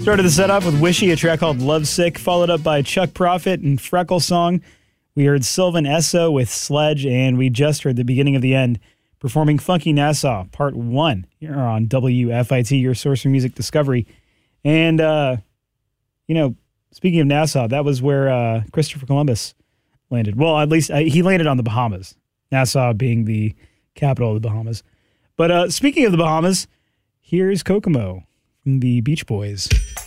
Started the set off with Wishy, a track called Lovesick, followed up by Chuck Prophet and Freckle Song. We heard Sylvan Esso with Sledge, and we just heard the beginning of the end, performing Funky Nassau, Part 1, here on WFIT, your source for music discovery. And, speaking of Nassau, that was where Christopher Columbus landed. Well, at least he landed on the Bahamas, Nassau being the capital of the Bahamas. But speaking of the Bahamas, here's Kokomo from the Beach Boys.